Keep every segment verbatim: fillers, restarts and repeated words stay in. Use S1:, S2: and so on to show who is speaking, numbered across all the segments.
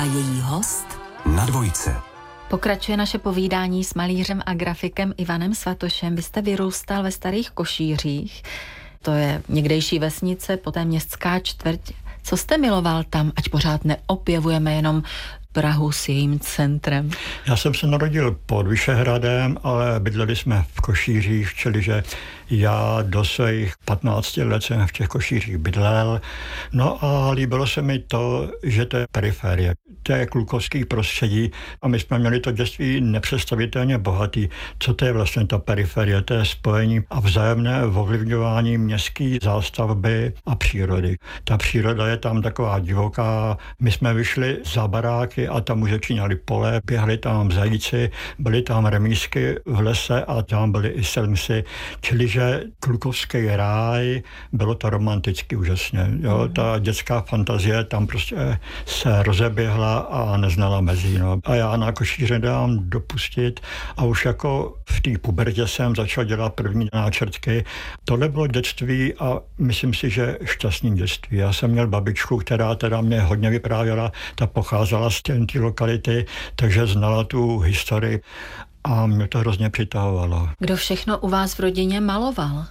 S1: její host
S2: na dvojce.
S3: Pokračuje naše povídání s malířem a grafikem Ivanem Svatošem. Vy jste vyrůstal ve Starých Košířích, to je někdejší vesnice, poté městská čtvrť. Co jste miloval tam, ať pořád neopěvujeme jenom Prahu s jejím centrem?
S4: Já jsem se narodil pod Vyšehradem, ale bydleli jsme v Košířích, čili že já do svých patnácti let jsem v těch Košířích bydlel. No a líbilo se mi to, že to je periferie. To je klukovský prostředí a my jsme měli to dětství nepředstavitelně bohatý. Co to je vlastně ta periferie? To je spojení a vzájemné ovlivňování městské zástavby a přírody. Ta příroda je tam taková divoká. My jsme vyšli za baráky a tam už začínali pole, běhali tam zajíci, byly tam remízky v lese a tam byly i selmsy. Čili že klukovský ráj, bylo to romanticky úžasně. Jo? Ta dětská fantazie tam prostě se rozeběhla a neznala mezí. No. A já na Košíře dám dopustit a už jako v té pubertě jsem začal dělat první náčrtky. Tohle bylo dětství a myslím si, že šťastný dětství. Já jsem měl babičku, která teda mě hodně vyprávěla, ta pocházela z té lokality, takže znala tu historii a mě to hrozně přitahovalo.
S3: Kdo všechno u vás v rodině maloval?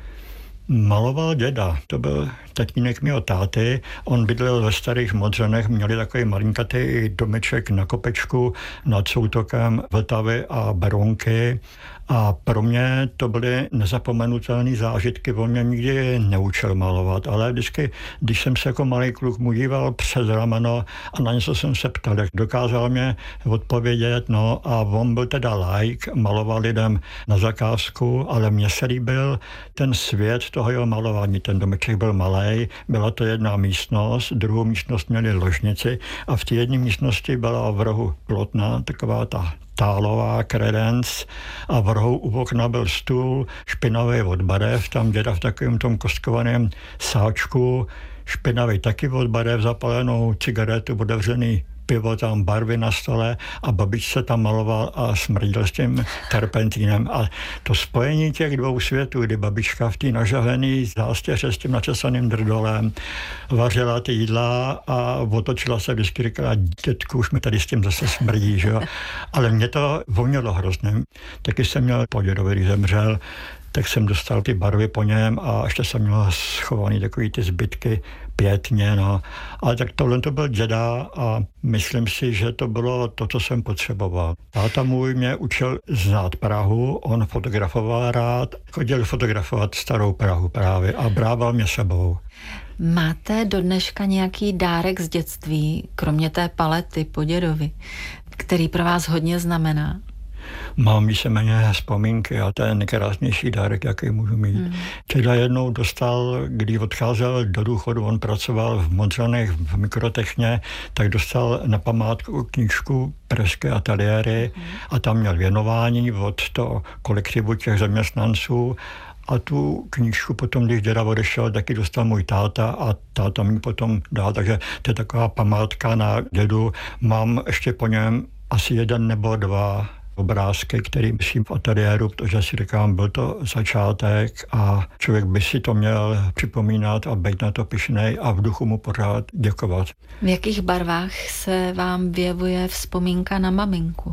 S4: Maloval děda, to byl tatínek mého táty, on bydlel ve Starých Modřanech, měli takový malinkatý domeček na kopečku nad soutokem Vltavy a Berounky a pro mě to byly nezapomenutelné zážitky, on mě nikdy neučil malovat, ale vždycky, když jsem se jako malý kluk mu díval přes rameno a na něco jsem se ptal, tak dokázal mě odpovědět, no a on byl teda laik, maloval lidem na zakázku, ale mně se líbil ten svět toho jeho malování, ten domeček byl malej, byla to jedna místnost, druhou místnost měli ložnici a v té jedné místnosti byla v rohu plotna, taková ta tálová kredenc a v rohu u okna byl stůl špinavý od barev, tam děda v takovém tom kostkovaném sáčku, špinavý taky od barev, zapalenou cigaretu, otevřený pivo, tam barvy na stole a babičce tam maloval a smrdil s tím terpentínem. A to spojení těch dvou světů, kdy babička v té nažavený zástěře s tím načesaným drdolem vařila ty jídla a otočila se vždycky, říkala, dětku, už mi tady s tím zase smrdí, že jo. Ale mě to vonělo hrozně. Taky jsem měl po dědovi, když zemřel, tak jsem dostal ty barvy po něm a ještě jsem měl schovaný takový ty zbytky pětně, no. Ale tak tohle to byl děda a myslím si, že to bylo to, co jsem potřeboval. Táta můj mě učil znát Prahu, on fotografoval rád, chodil fotografovat starou Prahu právě a brával mě sebou.
S3: Máte do dneška nějaký dárek z dětství, kromě té palety po dědovi, který pro vás hodně znamená?
S4: Mám víceméně vzpomínky a to je nejkrásnější dárek, jaký můžu mít. Hmm. Teda jednou dostal, když odcházel do důchodu, on pracoval v Modřanech v mikrotechně, tak dostal na památku knížku Pražské ateliéry hmm. a tam měl věnování od toho kolektivu těch zaměstnanců. A tu knížku potom, když děda odešel, taky dostal můj táta a táta mi potom dal, takže to je taková památka na dědu. Mám ještě po něm asi jeden nebo dva obrázky, který myslím v ateliéru, protože si říkám, byl to začátek a člověk by si to měl připomínat a být na to pyšnej a v duchu mu pořád děkovat.
S3: V jakých barvách se vám vyjevuje vzpomínka na maminku?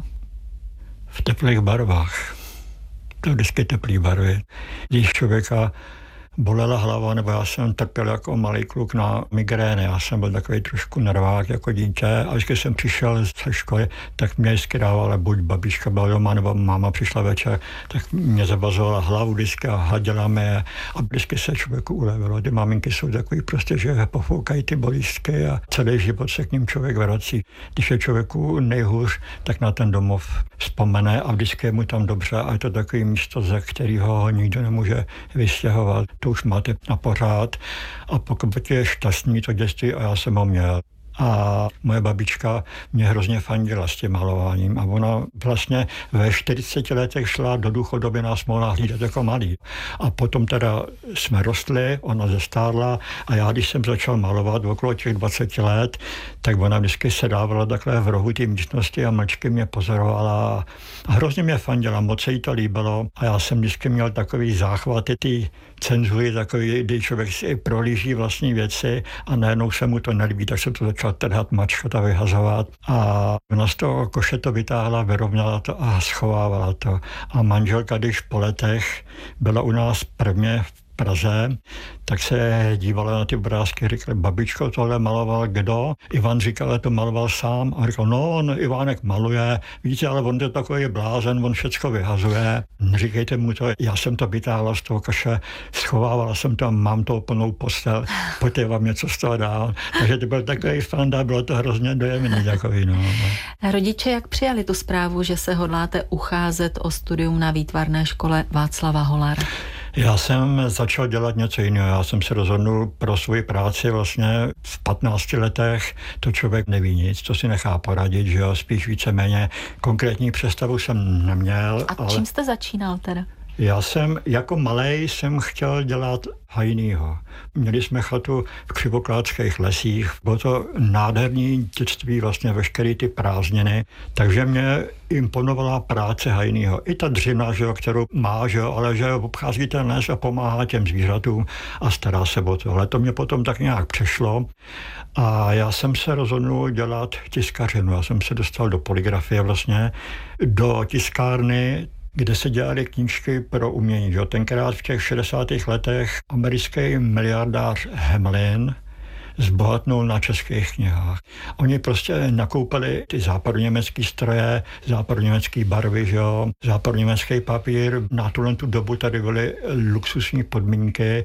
S4: V teplých barvách. To vždycky teplý barvy. Když člověka bolela hlava, nebo já jsem trpěl jako malý kluk na migrény. Já jsem byl takový trošku nervák jako dítě a když jsem přišel ze školy, tak mě vždycky dávala, buď babička byla doma, nebo máma přišla večer, tak mě zavazovala hlavu vždycky a hladila mě a vždycky se člověku ulevilo. Ty maminky jsou takový prostě, že pofoukají ty bolístky a celý život se k ním člověk vrací. Když je člověku nejhůř, tak na ten domov vzpomene a vždycky je mu tam dobře a je to takový místo, ze kterého ho nikdo nemůže vystěhovat. To už máte na pořád a pokud je šťastný to dětství a já jsem ho měl. A moje babička mě hrozně fandila s tím malováním a ona vlastně ve čtyřiceti letech šla do důchodu, aby nás mohla hlídat jako malý. A potom teda jsme rostli, ona zestárla a já, když jsem začal malovat okolo těch dvaceti let, tak ona vždycky se dávala takhle v rohu té místnosti a mlčky mě pozorovala a hrozně mě fandila, moc se jí to líbilo a já jsem vždycky měl takový záchvaty ty cenzury takový, kdy člověk si prohlíží vlastní věci a najednou se mu to nelíbí, tak se to začal trhat, mačkat a vyhazovat. A ona z toho koše to vytáhla, vyrovnala to a schovávala to. A manželka, když po letech byla u nás prvně v Praze, tak se dívala na ty obrázky, říkali, babičko, tohle maloval kdo? Ivan říkal, to maloval sám. A říkal, no, on Ivánek maluje, víte, ale on je takový blázen, on všecko vyhazuje. Neříkejte mu to, já jsem to vytáhla z toho kaše, schovávala jsem to, mám to plnou postel, pojďte vám něco z toho dál. Takže to byl takový fanda, bylo to hrozně dojemný takový, no.
S3: Rodiče, jak přijali tu zprávu, že se hodláte ucházet o studium na výtvarné škole Václava Hollara?
S4: Já jsem začal dělat něco jiného. Já jsem se rozhodnul pro svoji práci vlastně v patnácti letech. To člověk neví nic, to si nechá poradit, že jo, spíš víceméně konkrétní představu jsem neměl.
S3: A ale... čím jste začínal teda?
S4: Já jsem jako malej jsem chtěl dělat hajnýho. Měli jsme chatu v Křivoklátských lesích. Bylo to nádherný dětství, vlastně veškeré ty prázdniny. Takže mě imponovala práce hajnýho. I ta dřina, že jo, kterou má, že jo, ale že obchází ten les a pomáhá těm zvířatům a stará se o tohle. To mě potom tak nějak přešlo. A já jsem se rozhodnul dělat tiskařinu. Já jsem se dostal do polygrafie vlastně, do tiskárny, kde se dělaly knížky pro umění. Jo. Tenkrát v těch šedesátých letech americký miliardář Hamelin zbohatnul na českých knihách. Oni prostě nakoupili ty západoněmecký stroje, západoněmecký barvy, že jo, západoněmecký papír. Na tuhle tu dobu tady byly luxusní podmínky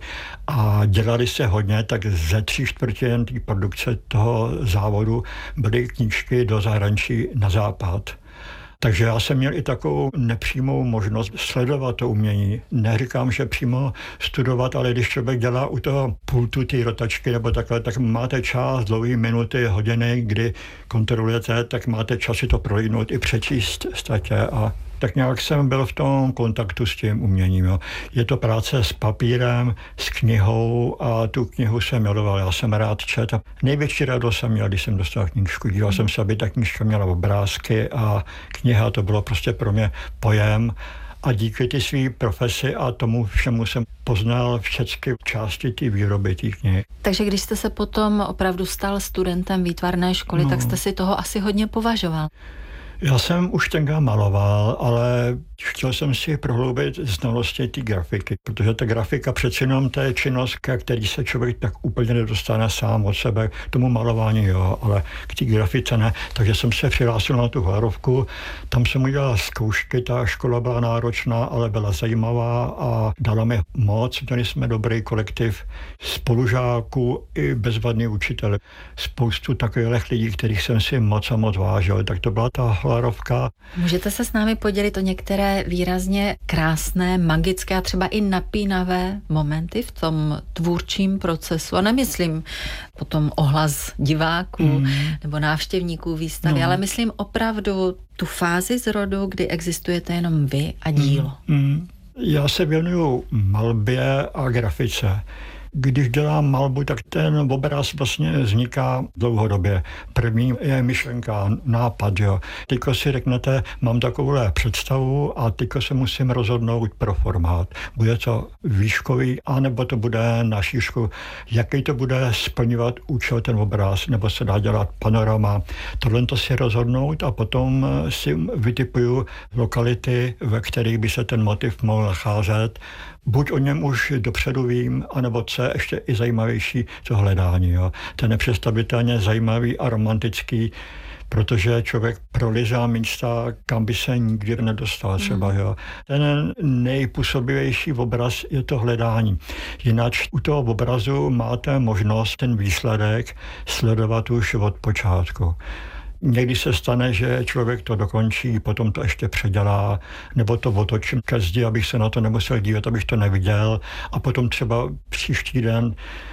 S4: a dělali se hodně, tak ze tří čtvrtin té produkce toho závodu byly knížky do zahraničí na západ. Takže já jsem měl i takovou nepřímou možnost sledovat to umění. Neříkám, že přímo studovat, ale když člověk dělá u toho pultu ty rotačky nebo takhle, tak máte čas, dlouhé minuty, hodiny, kdy kontrolujete, tak máte čas si to prolídnout i přečíst statě a tak nějak jsem byl v tom kontaktu s tím uměním. Jo. Je to práce s papírem, s knihou a tu knihu jsem miloval. Já jsem rád četl. Největší radost jsem měl, když jsem dostal knížku. Díval jsem se, aby ta knížka měla obrázky a kniha, to bylo prostě pro mě pojem. A díky ty své profesi a tomu všemu jsem poznal všechny části té výroby té knihy.
S3: Takže když jste se potom opravdu stal studentem výtvarné školy, no. tak jste si toho asi hodně považoval.
S4: Já jsem už tenkrát maloval, ale chtěl jsem si prohloubit znalosti té grafiky, protože ta grafika přeci jenom to je činnost, ke který se člověk tak úplně nedostane sám od sebe, k tomu malování, jo, ale k té grafice ne. Takže jsem se přihlásil na tu Hlarovku, tam jsem udělal zkoušky, ta škola byla náročná, ale byla zajímavá a dala mi moc. Měli jsme dobrý kolektiv spolužáků i bezvadný učitel. Spoustu takových lidí, kterých jsem si moc a moc vážil, tak to byla ta Hlarovka.
S3: Můžete se s námi podělit o některé výrazně krásné, magické a třeba i napínavé momenty v tom tvůrčím procesu? A nemyslím potom ohlas diváků mm. nebo návštěvníků výstavy, no. ale myslím opravdu tu fázi zrodu, kdy existujete jenom vy a dílo.
S4: Mm. Mm. Já se věnuju malbě a grafice. Když dělám malbu, tak ten obraz vlastně vzniká dlouhodobě. První je myšlenka, nápad, jo. Teďko si řeknete, mám takovouhle představu a teďko se musím rozhodnout pro formát. Bude to výškový, anebo to bude na šířku. Jaký to bude splňovat účel ten obraz, nebo se dá dělat panorama. Tohle to si rozhodnout a potom si vytipuju lokality, ve kterých by se ten motiv mohl nacházet. Buď o něm už dopředu vím, anebo co je ještě i zajímavější, to hledání. Jo. To je nepředstavitelně zajímavý a romantický, protože člověk prolizá místa, kam by se nikdy nedostal třeba. Jo. Ten nejpůsobivější obraz je to hledání. Jinak u toho obrazu máte možnost ten výsledek sledovat už od počátku. Někdy se stane, že člověk to dokončí, potom to ještě předělá, nebo to otočím ke zdi, abych se na to nemusel dívat, abych to neviděl. A potom třeba příští den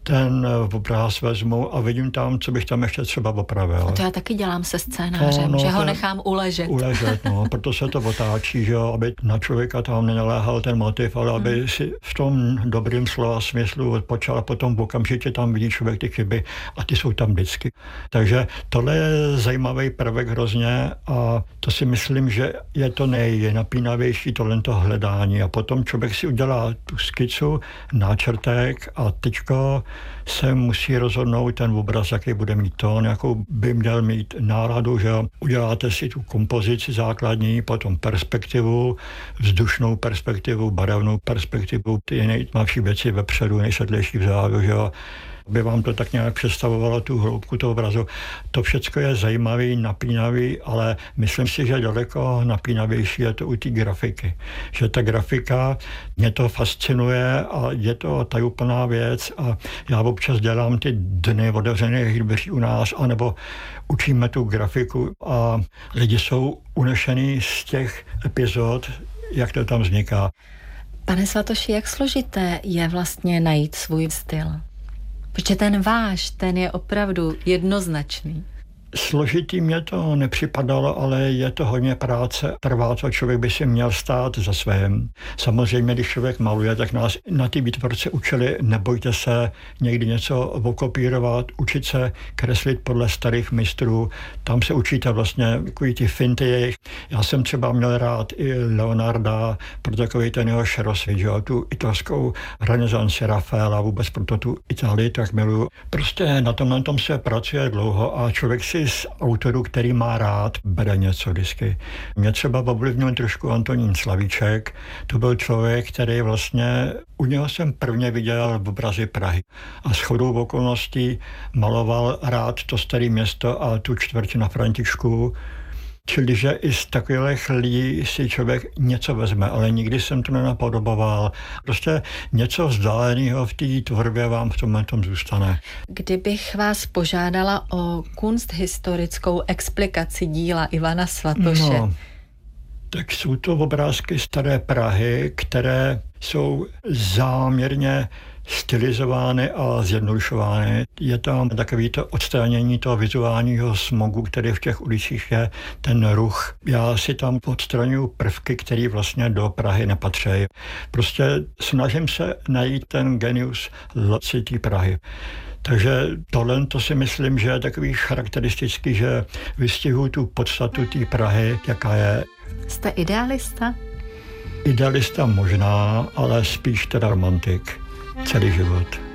S4: ten obraz vezmu a vidím tam, co bych tam ještě třeba opravil.
S3: A to já taky dělám se scénářem, no, no, že ho nechám uležet.
S4: Uležet, no, proto se to otáčí, že jo, aby na člověka tam nenaléhal ten motiv, ale aby hmm. si v tom dobrým slova smyslu odpočal a potom okamžitě tam vidí člověk ty chyby a ty jsou tam vždycky. Takže tohle je zajímavý prvek hrozně a to si myslím, že je to nejnapínavější tohle hledání a potom člověk si udělá tu skicu, náčrtek a teďko se musí rozhodnout ten obraz, jaký bude mít tón, jakou by měl mít náladu, že uděláte si tu kompozici základní, potom perspektivu, vzdušnou perspektivu, barevnou perspektivu, ty nejtmavší věci vepředu, nejsvětlejší vzadu, že by vám to tak nějak představovalo tu hloubku toho obrazu. To všecko je zajímavý, napínavý, ale myslím si, že daleko napínavější je to u té grafiky. Že ta grafika mě to fascinuje a je to tajuplná věc a já občas dělám ty dny otevřených dveří u nás, anebo učíme tu grafiku a lidi jsou unešený z těch epizod, jak to tam vzniká.
S3: Pane Svatoši, jak složité je vlastně najít svůj styl? Protože ten váš, ten je opravdu jednoznačný.
S4: Složitý mě to nepřipadalo, ale je to hodně práce. Trvá to, člověk by si měl stát za svým. Samozřejmě, když člověk maluje, tak nás na ty výtvorce učili, nebojte se někdy něco okopírovat, učit se kreslit podle starých mistrů. Tam se učíte vlastně takový ty finty jejich. Já jsem třeba měl rád i Leonarda, pro takový ten jeho šerosvit, že jo, tu italskou renesanci Rafaela, vůbec proto tu Itálii tak miluju. Prostě na tomhle tom se pracuje dlouho a člověk si z autorů, který má rád, bere něco vždycky. Mě třeba ovlivnil trošku Antonín Slavíček. To byl člověk, který vlastně, u něho jsem prvně viděl obrazy Prahy. A shodou okolností maloval rád to staré město a tu čtvrť na Františku. Čili, že i z takových lidí si člověk něco vezme, ale nikdy jsem to nenapodoboval. Prostě něco vzdáleného v té tvorbě vám v tomhle tom zůstane.
S3: Kdybych vás požádala o kunsthistorickou explikaci díla Ivana Svatoše.
S4: No, tak jsou to obrázky staré Prahy, které jsou záměrně stylizovány a zjednodušovány. Je tam takový to odstranění toho vizuálního smogu, který v těch ulicích je, ten ruch. Já si tam odstraňuji prvky, které vlastně do Prahy nepatří. Prostě snažím se najít ten genius loci té Prahy. Takže tohle to si myslím, že je takový charakteristický, že vystihuji tu podstatu té Prahy, jaká je.
S3: Jste idealista?
S4: Idealista možná, ale spíš teda romantik celý život.